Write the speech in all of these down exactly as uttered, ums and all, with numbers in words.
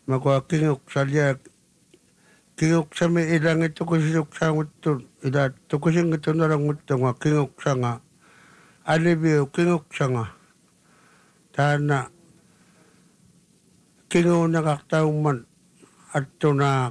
magwa kingok salya kingok sami ilang ito ko sinok sangot to ila to ko sing ito na lang ito nga kingok sanga alibyo kingok sanga tana kingo nakaktaong at to na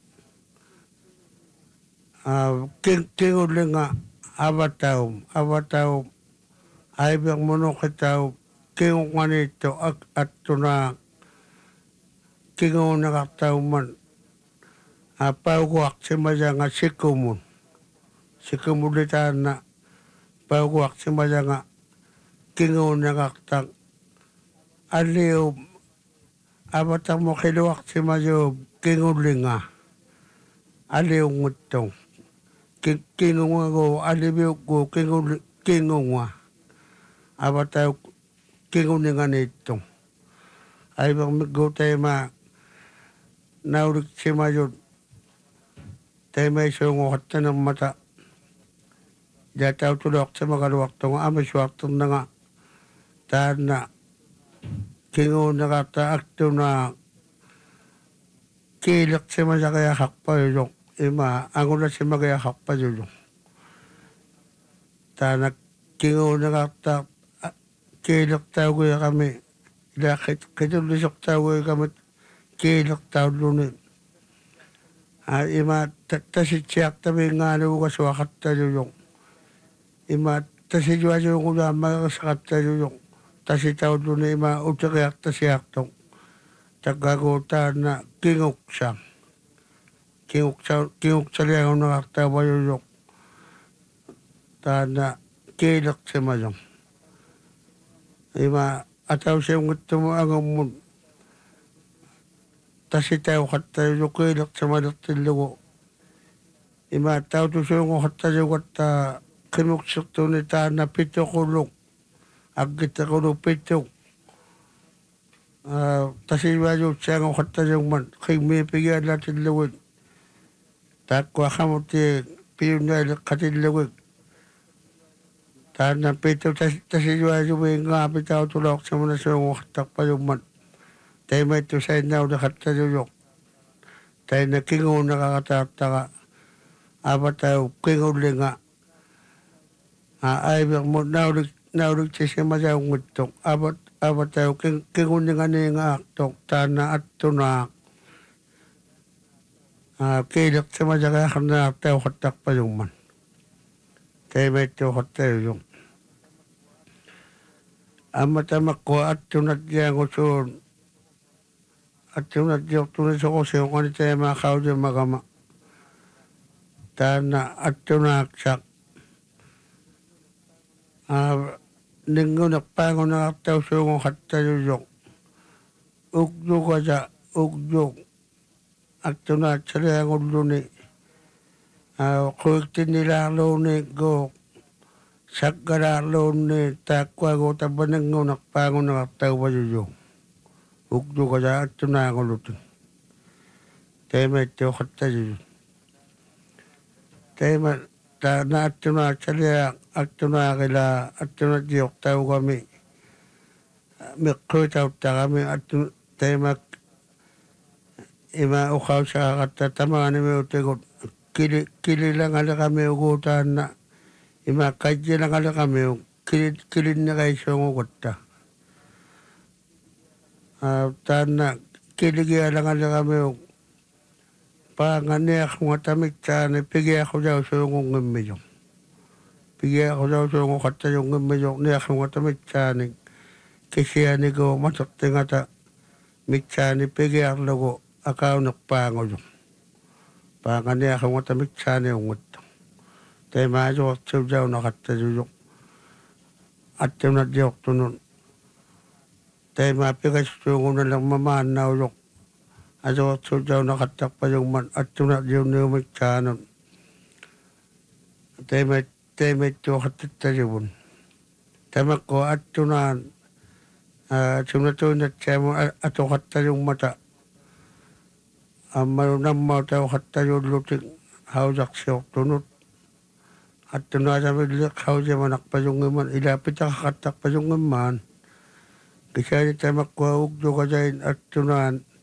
uh, king kingo linga abataw abataw ay bang mono kitaw kingo nganito at to na kingo nakaktaw man apaw ko aksimaja nga sikumun sikumulita na paw ko aksimaja nga kingo nakaktaw aliw abataw mo kilo aksimaja kingo linga aliw ngutong kingo nga go aliw go kingo kingo nga abataw kingo linga nito ay bang go tayo ma naurik si mayo tayo may sungo kata ng mata dataw tulok sa magaluwak to nga amas wakto na nga tahan na kingo na kata akto na kilak si masa kaya hakpa yun ima angon na si magaya hakpa yun tahan na kingo na kata kilak tayo kaya kami Lakit kitulisok tayo kami kilok tayo lunin. At ima tasitsyak tabi nga nyo kaswakat tayo yung. Ima tasitsyak yung ulama kasakat tayo yung. Tasitaw lunin ima utakayak tasyak tong. Tagagutan na kingok siyang. Kingok siyang, kingok siyang yung nakaktawa yung. Tahan na kilok siya mayong. Ima ataw siya gusto mo ang umon. Tasi tayo kata yung kilak sa malatil lugo. Ima ataw to siya yung kata yung kata kinuksok to ni tahan na pito kulong. Agit ako no pito. Tasi yung siya yung kata yung man. Kaya may pigyan natin lugo. Takwa ka mo ti piyo na katil lugo. Tahan na pito tasiywa yung may nga pitaw tulok sa mga siyong katak pa yung man. Tayo may ito sa inaw na katatayok. Tayo na kingo nakakataka. Aba tayo kingo linga. Ay bang mo naulik naulik siya masayang ngutong. Aba aba tayo kingo linga na yung aktok. Tahan na ato na kilak sa masayang na tayo katak pa yung man. Tayo may ito katayo yung. Amatamak ko at tunat niya ko soon. At tunat niya tunat ko siya kung ano tayo makakaw niya magama. Tahan na at tunat siya. Linggo na pango na kataw siya kung katayo yung. Ugdo ka siya, ugdo. At tunat siya kung luni. Kuiktin nila luni ko. Sakara luni takwa ko tabanang ngunak pango nakatawa yun. Ugdo ka siya at tunang ulutin. Tayo may tiyo kata yun. Tayo may na at tunang siya at tunang kila at tunang diyok tayo kami. Mikroy tayo ta kami at tayo may ima ukaw sa katatamaan ni may utikot. Kili, kili lang ala kami ugutan na ima kaya lang ala kami kilid kilid na kayo siyang ugutan. Uh, tahan na kiligya lang ala kami panganiyak mga tamik tahan pigya ako daw siyang ngimiyong. Pigya ako daw siyang ukata yung ngimiyong niyak mga tamik tahan kasi yan ko masakti nga ta miktahan pigya ako akaw nakpango yung. Panganiyak mga tamik tahan yung ngito. Tayo maayo at siya daw nakatayo yung. At yung nadiyok tunun. Tayo mapigas yung una lang mamaan na ulok. At yung siya daw nakatak pa yung man. At yung nadiyok na yung miktahanon. Tayo may tayo may tiyo katatayo yun. Tayo ko at yung na at yung natuyo na siya mo at yung katayo yung mata. Ang marunang mo tayo katayo luting hawak siya tunod. At yung nasa milik hawak manak pa yung iman. Ilapit ang kakatak pa yung iman. Kasi tayo makuha ugdo ka dyan at yung